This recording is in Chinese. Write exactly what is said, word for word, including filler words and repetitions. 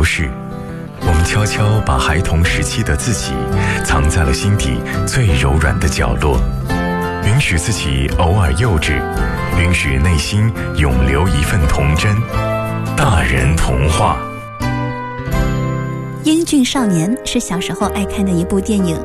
视，我们悄悄把孩童时期的自己藏在了心底最柔软的角落，允许自己偶尔幼稚，允许内心永留一份童真。大人童话。 英俊少年是小时候爱看的一部电影，